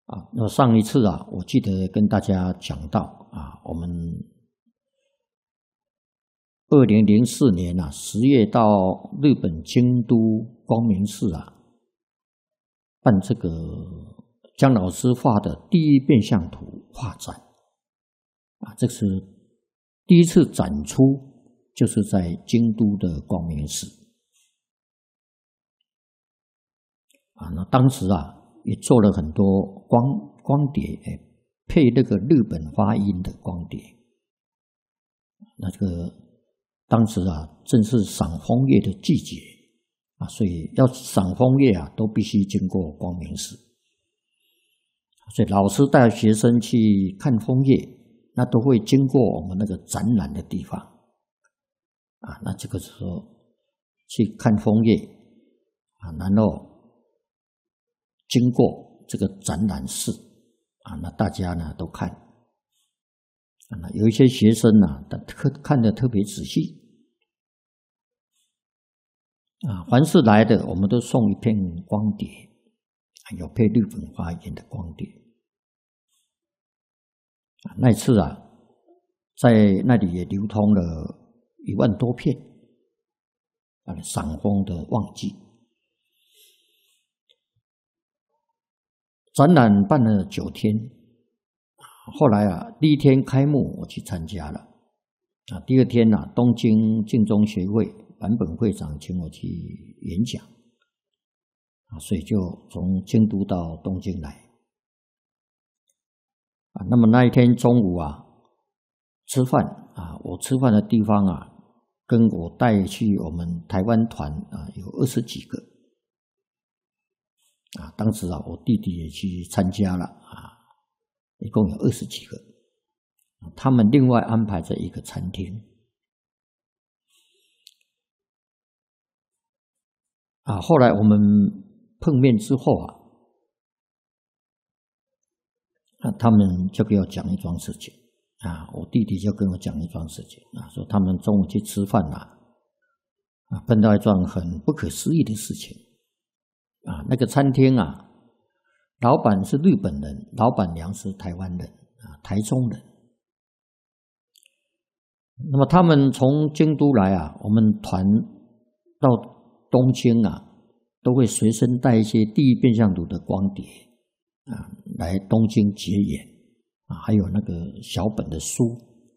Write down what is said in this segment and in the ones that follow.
那上一次我记得跟大家讲到我们2004年10月到日本京都光明寺办这个江老师画的第一变相图画展这是第一次展出，就是在京都的光明寺那当时也做了很多光碟，配那个日本发音的光碟。那这个当时正是赏枫叶的季节所以要赏枫叶都必须经过光明寺。所以老师带学生去看枫叶，那都会经过我们那个展览的地方那这个时候去看枫叶然后经过这个展览室那大家呢都看有一些学生看得特别仔细凡是来的我们都送一片光碟，有配日本发音的光碟那一次在那里也流通了1万多片赏枫的旺季。展览办了9天，后来第一天开幕我去参加了第二天东京净宗学会坂本会长请我去演讲所以就从京都到东京来那么那一天中午吃饭我吃饭的地方跟我带去我们台湾团有20几个当时我弟弟也去参加了一共有20几个他们另外安排在一个餐厅后来我们碰面之后他们就给我讲一桩事情我弟弟就跟我讲一桩事情说他们中午去吃饭碰到一桩很不可思议的事情那个餐厅老板是日本人，老板娘是台湾人台中人。那么他们从京都来我们团到东京都会随身带一些第一变相图的光碟来东京结缘还有那个小本的书。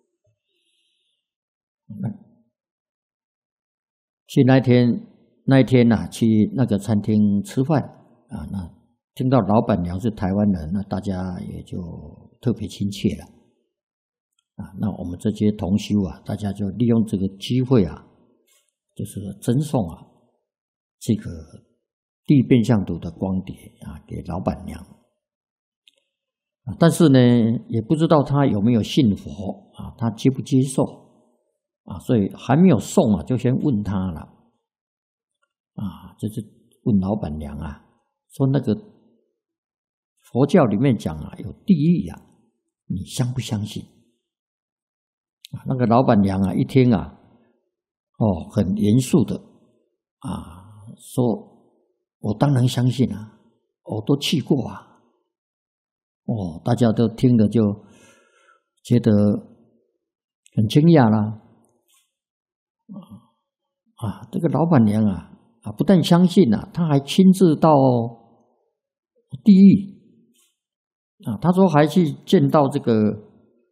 去那一天去那个餐厅吃饭那听到老板娘是台湾人，那大家也就特别亲切了那我们这些同修大家就利用这个机会就是赠送这个第一变相图的光碟给老板娘但是呢也不知道他有没有信佛他接不接受所以还没有送就先问他了就是问老板娘说那个佛教里面讲有地狱你相不相信？那个老板娘一听很严肃的说我当然相信我都去过大家都听了就觉得很惊讶啦这个老板娘不但相信她还亲自到地狱她说还去见到这个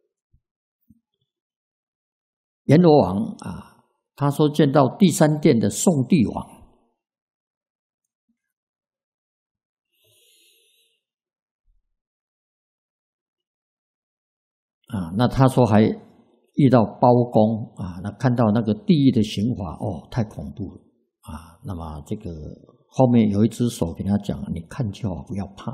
阎罗王她说见到第3殿的宋帝王那她说还遇到包公那看到那个地狱的刑罚太恐怖了那么这个后面有一只手给他讲你看就好，不要怕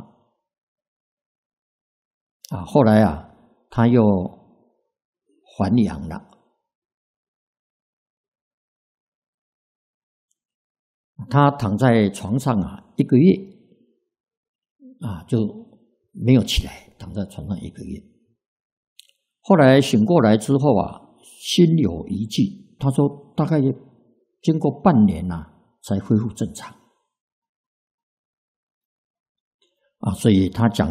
后来他又还阳了他躺在床上1个月就没有起来，躺在床上1个月。后来醒过来之后心有余悸，他说大概经过半年才恢复正常所以他讲